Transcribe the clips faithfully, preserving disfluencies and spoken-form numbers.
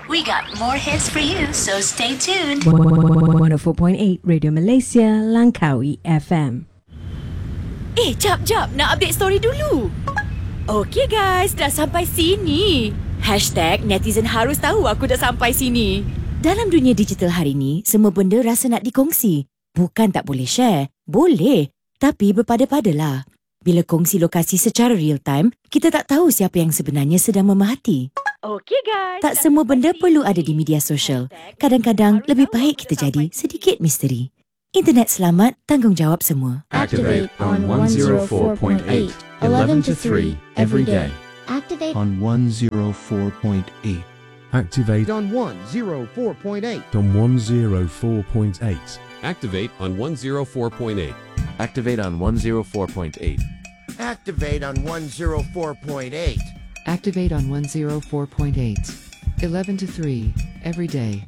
We got more hits for you, so stay tuned. one oh four point eight Radio Malaysia, Langkawi F M. Eh, jap, jap. Nak update story dulu. Okey guys, dah sampai sini. Hashtag netizen harus tahu aku dah sampai sini. Dalam dunia digital hari ni, semua benda rasa nak dikongsi. Bukan tak boleh share. Boleh. Tapi berpada-padalah. Bila kongsi lokasi secara real time, kita tak tahu siapa yang sebenarnya sedang memerhati. Okey guys. Tak semua benda perlu ada di media sosial. Kadang-kadang lebih baik kita jadi sedikit misteri. Internet selamat, tanggungjawab semua. Activate on one oh four point eight, eleven to three every day. Activate on one oh four point eight. Activate on one oh four point eight. on one oh four point eight. Activate on one oh four point eight. Activate on one oh four point eight. Activate on one oh four point eight. Activate on one oh four point eight. eleven to three every day.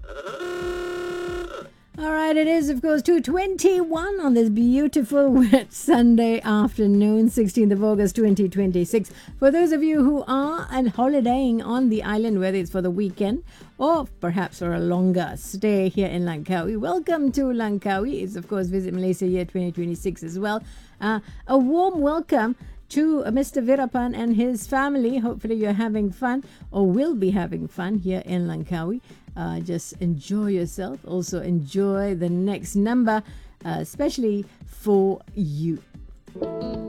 All right, it is, of course, two twenty-one on this beautiful wet Sunday afternoon, sixteenth of August, twenty twenty-six. For those of you who are and holidaying on the island, whether it's for the weekend or perhaps for a longer stay here in Langkawi, welcome to Langkawi. It's, of course, Visit Malaysia Year twenty twenty-six as well. Uh, a warm welcome to Mister Virapan and his family. Hopefully you're having fun or will be having fun here in Langkawi. Uh, just enjoy yourself. Also enjoy the next number, uh, especially for you.